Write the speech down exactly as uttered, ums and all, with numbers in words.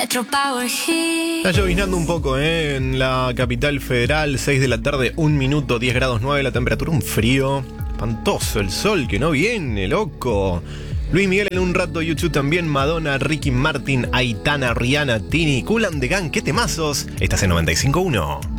Metro Power Hit. Está lloviznando un poco, ¿eh? En la capital federal, seis de la tarde, un minuto, diez grados nueve la temperatura, un frío espantoso, el sol que no viene, loco. Luis Miguel en un rato, YouTube también, Madonna, Ricky Martin, Aitana, Rihanna, Tini, Kool and the Gang, qué temazos. Estás en noventa y cinco punto uno.